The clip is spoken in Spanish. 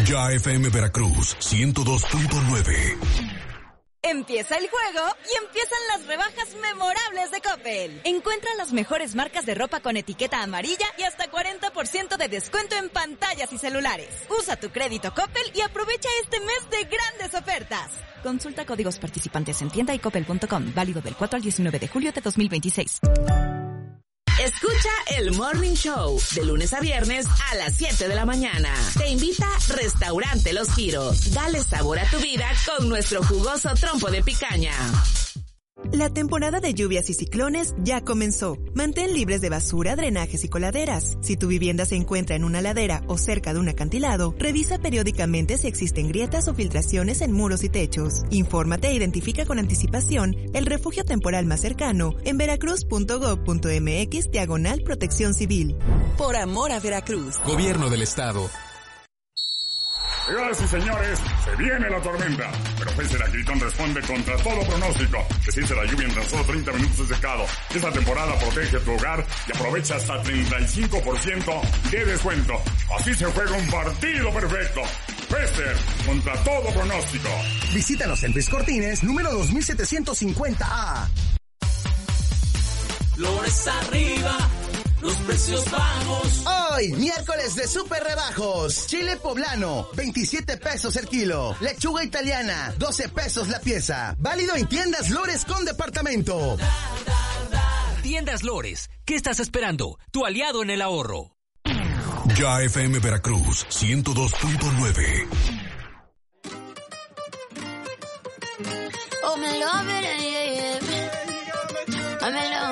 Ya FM Veracruz 102.9. Empieza el juego y empiezan las rebajas memorables de Coppel. Encuentra las mejores marcas de ropa con etiqueta amarilla y hasta 40% de descuento en pantallas y celulares. Usa tu crédito Coppel y aprovecha este mes de grandes ofertas. Consulta códigos participantes en tienda y coppel.com. Válido del 4 al 19 de julio de 2026. Escucha el Morning Show de lunes a viernes a las 7 de la mañana. Te invita Restaurante Los Giros. Dale sabor a tu vida con nuestro jugoso trompo de picaña. La temporada de lluvias y ciclones ya comenzó. Mantén libres de basura, drenajes y coladeras. Si tu vivienda se encuentra en una ladera o cerca de un acantilado, revisa periódicamente si existen grietas o filtraciones en muros y techos. Infórmate e identifica con anticipación el refugio temporal más cercano en veracruz.gov.mx/protección civil. Por amor a Veracruz. Gobierno del Estado. Señoras y señores, se viene la tormenta, pero Pfizer Agriton responde contra todo pronóstico. Resiste la lluvia en tan solo 30 minutos de secado. Esta temporada protege tu hogar y aprovecha hasta 35% de descuento. Así se juega un partido perfecto. Pfizer, contra todo pronóstico. Visítanos en Luis Cortines, número 2750A. Flores arriba, los precios bajos. Hoy, miércoles de super rebajos. Chile poblano, 27 pesos el kilo. Lechuga italiana, 12 pesos la pieza. Válido en tiendas Lores con departamento. Tiendas Lores, ¿qué estás esperando? Tu aliado en el ahorro. Ya FM Veracruz 102.9. Oh, me love it, yeah, yeah. I'm in love.